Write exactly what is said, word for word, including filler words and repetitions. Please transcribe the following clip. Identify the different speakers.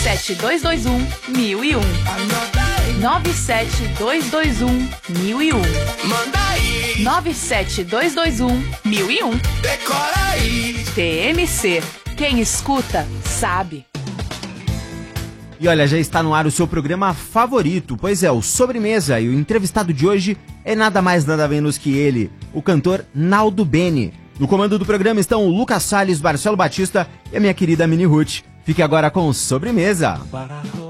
Speaker 1: sete dois dois um, mil e um. nove sete dois dois um, mil e um.
Speaker 2: Manda aí.
Speaker 1: nove sete dois dois um, mil e um.
Speaker 2: Decora aí.
Speaker 1: T M C. Quem escuta, sabe.
Speaker 3: E olha, já está no ar o seu programa favorito, pois é, o Sobremesa, e o entrevistado de hoje é nada mais nada menos que ele, o cantor Naldo Bene. No comando do programa estão o Lucas Salles, Marcelo Batista e a minha querida Mini Ruth. Fique agora com Sobremesa.